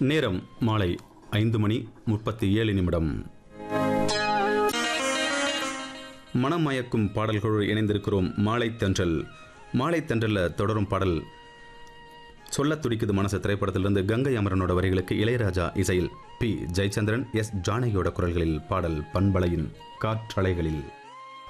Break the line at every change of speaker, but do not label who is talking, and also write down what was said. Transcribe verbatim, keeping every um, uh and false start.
நேரம் மாலை ஐந்து மணி முப்பத்தி ஏழு நிமிடம். மனம் மயக்கும் பாடல்களோடு இணைந்திருக்கிறோம். மாலை தென்றல் மாலை தென்றலில் தொடரும் பாடல் சொல்ல துடிக்குது மனசு திரைப்படத்திலிருந்து கங்கை அமரனோட வரிகளுக்கு இளையராஜா இசையில் பி ஜெயச்சந்திரன், எஸ் ஜானகியோட குரல்களில் பாடல் பண்பலையின் காற்றலைகளில்.